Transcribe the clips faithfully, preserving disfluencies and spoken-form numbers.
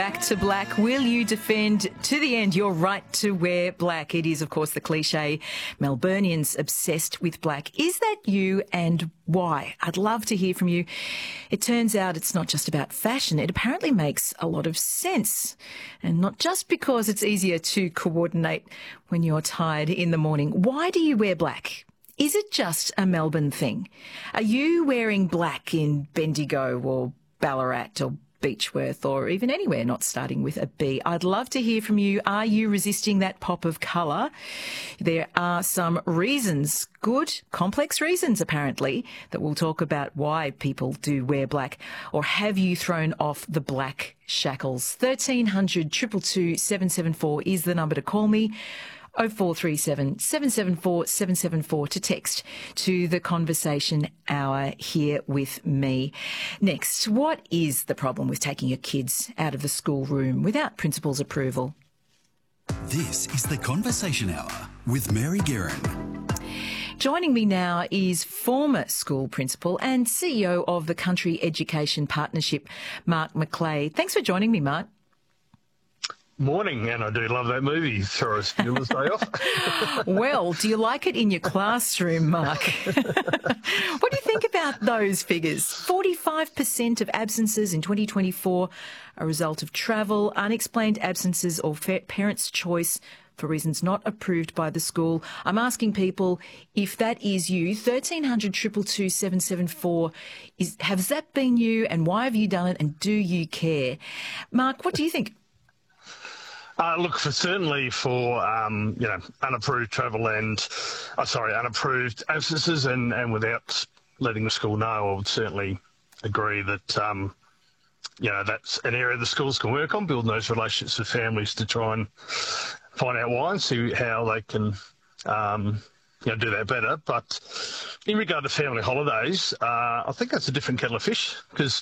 back to black. Will you defend to the end your right to wear black? It is, of course, the cliche Melburnians obsessed with black. Is that you, and why? I'd love to hear from you. It turns out it's not just about fashion. It apparently makes a lot of sense. And not just because it's easier to coordinate when you're tired in the morning. Why do you wear black? Is it just a Melbourne thing? Are you wearing black in Bendigo or Ballarat or Beechworth or even anywhere not starting with a B? I'd love to hear from you. Are you resisting that pop of colour? There are some reasons, good, complex reasons apparently, that we'll talk about why people do wear black. Or have you thrown off the black shackles? thirteen hundred, two two two, seven seven four is the number to call me. oh four three seven, seven seven four, seven seven four to text to the conversation hour here with me. Next, what is the problem with taking your kids out of the schoolroom without principal's approval? This is the Conversation Hour with Mary Guerin. Joining me now is former school principal and C E O of the Country Education Partnership, Mark McLeay. Thanks for joining me, Mark. Morning, and I do love that movie, Ferris Bueller's Day Off. Well, do you like it in your classroom, Mark? What do you think about those figures? forty-five percent of absences in twenty twenty-four are a result of travel, unexplained absences or parents' choice for reasons not approved by the school. I'm asking people if that is you. thirteen hundred, two two two, seven seven four. Is, has that been you, and why have you done it, and do you care? Mark, what do you think? Uh, look, for certainly for um, you know unapproved travel and uh, sorry unapproved absences and, and without letting the school know, I would certainly agree that um, you know that's an area the schools can work on, building those relationships with families to try and find out why and see how they can um, you know do that better. But in regard to family holidays, uh, I think that's a different kettle of fish, because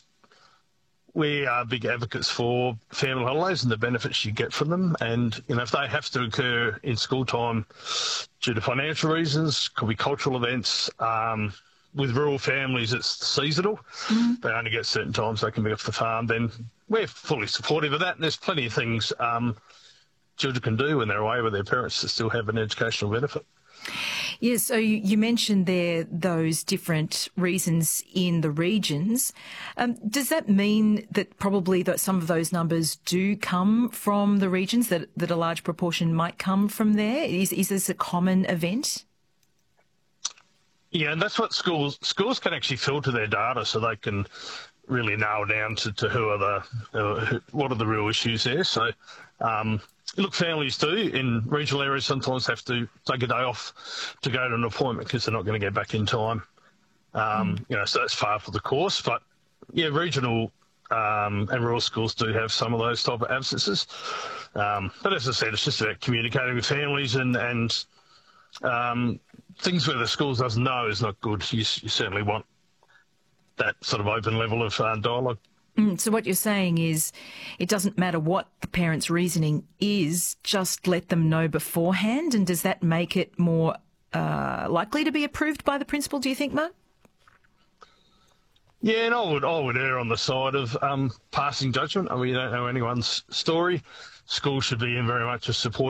we are big advocates for family holidays and the benefits you get from them. And, you know, if they have to occur in school time due to financial reasons, could be cultural events. Um, with rural families, it's seasonal. Mm-hmm. They only get certain times they can be off the farm. Then we're fully supportive of that. And there's plenty of things um, children can do when they're away with their parents to still have an educational benefit. Yes, so you, you mentioned there those different reasons in the regions. Um, does that mean that probably that some of those numbers do come from the regions, that, that a large proportion might come from there? Is, is this a common event? Yeah, and that's what schools schools can actually filter their data, so they can really nail down to, to who are the uh, who, what are the real issues there. So, um, look, families do in regional areas sometimes have to take a day off to go to an appointment because they're not going to get back in time. Um, mm. You know, so that's par for the course. But yeah, regional um, and rural schools do have some of those type of absences. Um, but as I said, it's just about communicating with families, and and um, things where the schools doesn't know is not good. You, you certainly want that sort of open level of uh, dialogue. Mm, so what you're saying is it doesn't matter what the parents' reasoning is, just let them know beforehand. And does that make it more uh, likely to be approved by the principal, do you think, Mark? Yeah, and I would, I would err on the side of um, passing judgment. I mean, you don't know anyone's story. Schools should be in very much a support